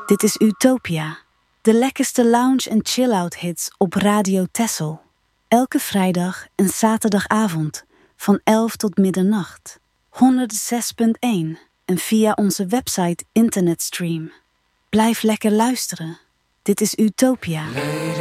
Dit is Utopia, de lekkerste lounge- en chill-out hits op Radio Texel. Elke vrijdag en zaterdagavond van 11 tot middernacht. 106.1 en via onze website internetstream. Blijf lekker luisteren. Dit is Utopia.